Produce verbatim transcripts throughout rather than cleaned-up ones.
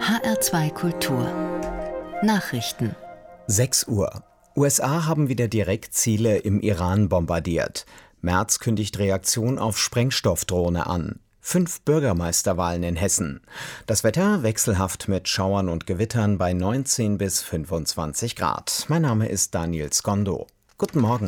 H R zwei Kultur Nachrichten. sechs Uhr. U S A haben wieder Direktziele im Iran bombardiert. Merz kündigt Reaktion auf Sprengstoffdrohne an. Fünf Bürgermeisterwahlen in Hessen. Das Wetter wechselhaft mit Schauern und Gewittern bei neunzehn bis fünfundzwanzig Grad. Mein Name ist Daniel Skondo. Guten Morgen.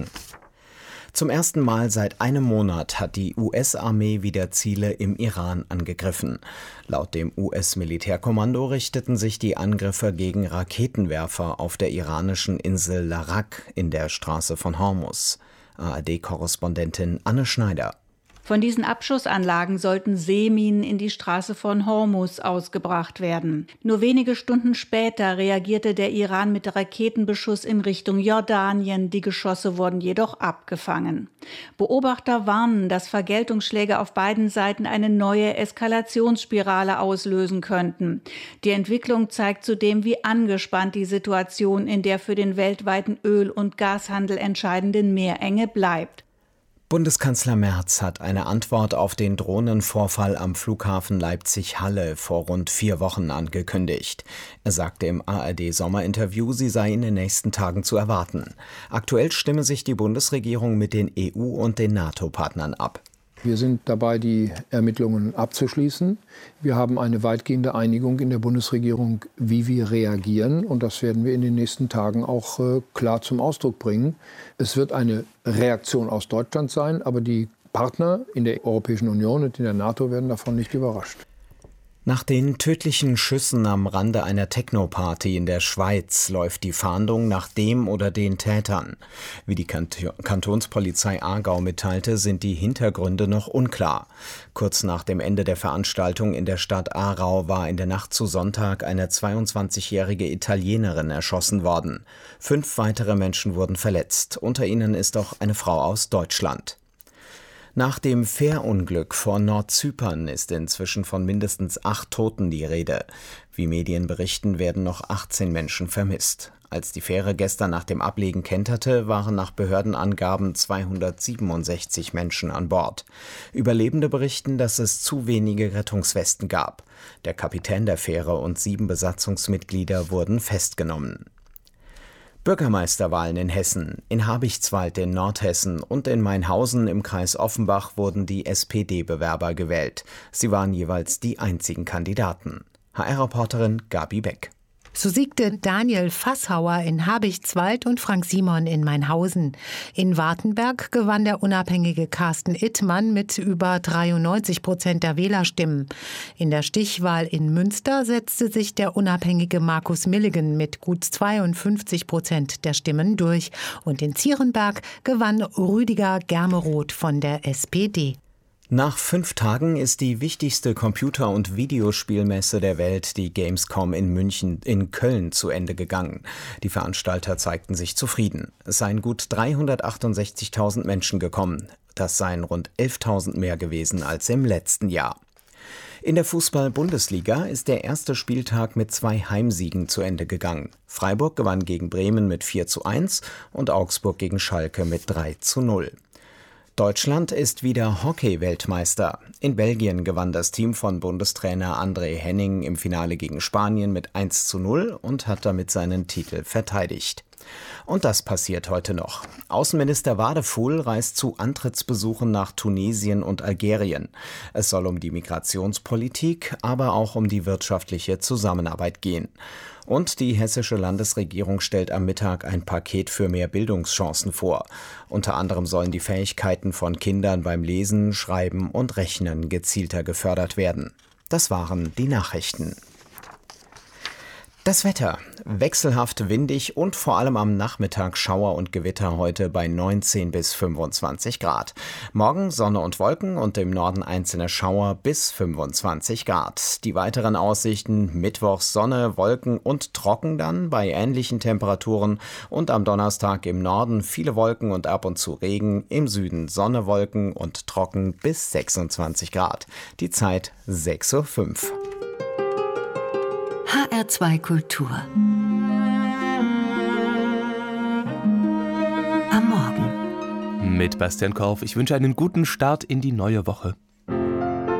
Zum ersten Mal seit einem Monat hat die U S-Armee wieder Ziele im Iran angegriffen. Laut dem U S-Militärkommando richteten sich die Angriffe gegen Raketenwerfer auf der iranischen Insel Larak in der Straße von Hormuz. A R D-Korrespondentin Anne Schneider. Von diesen Abschussanlagen sollten Seeminen in die Straße von Hormuz ausgebracht werden. Nur wenige Stunden später reagierte der Iran mit Raketenbeschuss in Richtung Jordanien. Die Geschosse wurden jedoch abgefangen. Beobachter warnen, dass Vergeltungsschläge auf beiden Seiten eine neue Eskalationsspirale auslösen könnten. Die Entwicklung zeigt zudem, wie angespannt die Situation in der für den weltweiten Öl- und Gashandel entscheidenden Meerenge bleibt. Bundeskanzler Merz hat eine Antwort auf den Drohnenvorfall am Flughafen Leipzig-Halle vor rund vier Wochen angekündigt. Er sagte im A R D-Sommerinterview, sie sei in den nächsten Tagen zu erwarten. Aktuell stimme sich die Bundesregierung mit den E U- und den NATO-Partnern ab. Wir sind dabei, die Ermittlungen abzuschließen. Wir haben eine weitgehende Einigung in der Bundesregierung, wie wir reagieren. Und das werden wir in den nächsten Tagen auch äh, klar zum Ausdruck bringen. Es wird eine Reaktion aus Deutschland sein, aber die Partner in der Europäischen Union und in der NATO werden davon nicht überrascht. Nach den tödlichen Schüssen am Rande einer Techno-Party in der Schweiz läuft die Fahndung nach dem oder den Tätern. Wie die Kant- Kantonspolizei Aargau mitteilte, sind die Hintergründe noch unklar. Kurz nach dem Ende der Veranstaltung in der Stadt Aarau war in der Nacht zu Sonntag eine zweiundzwanzigjährige Italienerin erschossen worden. Fünf weitere Menschen wurden verletzt. Unter ihnen ist auch eine Frau aus Deutschland. Nach dem Fährunglück vor Nordzypern ist inzwischen von mindestens acht Toten die Rede. Wie Medien berichten, werden noch achtzehn Menschen vermisst. Als die Fähre gestern nach dem Ablegen kenterte, waren nach Behördenangaben zweihundertsiebenundsechzig Menschen an Bord. Überlebende berichten, dass es zu wenige Rettungswesten gab. Der Kapitän der Fähre und sieben Besatzungsmitglieder wurden festgenommen. Bürgermeisterwahlen in Hessen, in Habichtswald in Nordhessen und in Mainhausen im Kreis Offenbach wurden die S P D-Bewerber gewählt. Sie waren jeweils die einzigen Kandidaten. H R-Reporterin Gabi Beck. So siegte Daniel Fasshauer in Habichtswald und Frank Simon in Mainhausen. In Wartenberg gewann der unabhängige Carsten Ittmann mit über dreiundneunzig Prozent der Wählerstimmen. In der Stichwahl in Münster setzte sich der unabhängige Markus Milligen mit gut zweiundfünfzig Prozent der Stimmen durch. Und in Zierenberg gewann Rüdiger Germeroth von der S P D. Nach fünf Tagen ist die wichtigste Computer- und Videospielmesse der Welt, die Gamescom in München, in Köln, zu Ende gegangen. Die Veranstalter zeigten sich zufrieden. Es seien gut dreihundertachtundsechzigtausend Menschen gekommen. Das seien rund elftausend mehr gewesen als im letzten Jahr. In der Fußball-Bundesliga ist der erste Spieltag mit zwei Heimsiegen zu Ende gegangen. Freiburg gewann gegen Bremen mit vier zu eins und Augsburg gegen Schalke mit drei zu null. Deutschland ist wieder Hockey-Weltmeister. In Belgien gewann das Team von Bundestrainer André Henning im Finale gegen Spanien mit eins zu null und hat damit seinen Titel verteidigt. Und das passiert heute noch. Außenminister Wadefuhl reist zu Antrittsbesuchen nach Tunesien und Algerien. Es soll um die Migrationspolitik, aber auch um die wirtschaftliche Zusammenarbeit gehen. Und die hessische Landesregierung stellt am Mittag ein Paket für mehr Bildungschancen vor. Unter anderem sollen die Fähigkeiten von Kindern beim Lesen, Schreiben und Rechnen gezielter gefördert werden. Das waren die Nachrichten. Das Wetter. Wechselhaft windig und vor allem am Nachmittag Schauer und Gewitter heute bei neunzehn bis fünfundzwanzig Grad. Morgen Sonne und Wolken und im Norden einzelne Schauer bis fünfundzwanzig Grad. Die weiteren Aussichten: Mittwochs Sonne, Wolken und trocken dann bei ähnlichen Temperaturen und am Donnerstag im Norden viele Wolken und ab und zu Regen, im Süden Sonne, Wolken und trocken bis sechsundzwanzig Grad. Die Zeit sechs Uhr fünf. H R zwei Kultur. Am Morgen. Mit Bastian Korf. Ich wünsche einen guten Start in die neue Woche.